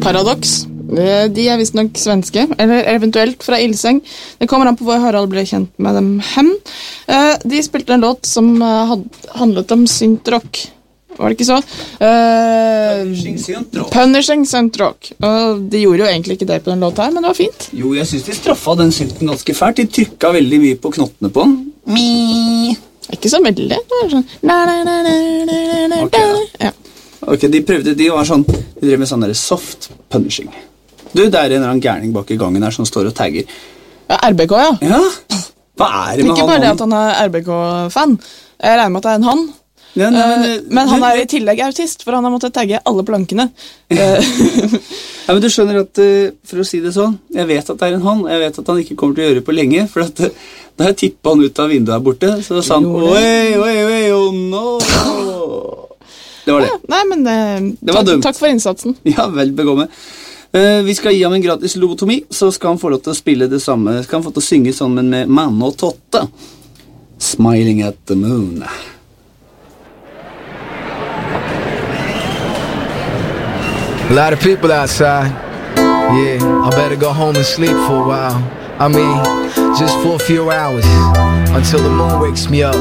Paradox. De visst nok svenske, eller eventuelt fra Ilseng. Det kommer an på hvor Harald ble kjent med dem hen. De spilte en låt som handlet om syntrock. Var det ikke så? Punishing syntrock. Og de gjorde jo egentlig ikke det på den låta her, men det var fint. Jo, jeg synes de straffa den synten ganske fælt. De trykka veldig mye på knottene på den. Ikke så veldig. Det var sånn ja. Ok, de var sånn. De drev med sånn der soft punishing. Du, det en eller annen gærning bak i gangen her som står og tagger. Ja, RBK, ja. Ja? Hva det med han? Ikke bare det at han RBK-fan. Jeg regner med at det en han. Ja, men han i tillegg autist, for han har måttet tagge alle plankene. Ja, men du skjønner at, for å si det sånn, jeg vet at det en han, jeg vet at han ikke kommer til å gjøre det på lenge, for at da jeg tippet han ut av vinduet her borte, så sa han, oi, oh no. Det var det. Ja, nei, men det var dumt. Takk for innsatsen. Ja, vel begående. Vi skal gi ham en gratis lobotomi, så skal han få lov til å spille det samme, skal han få til å synge sammen med Manne og Totte. Smiling at the Moon. A lot of people outside. Yeah, I better go home and sleep for a while. I mean, just for a few hours until the moon wakes me up.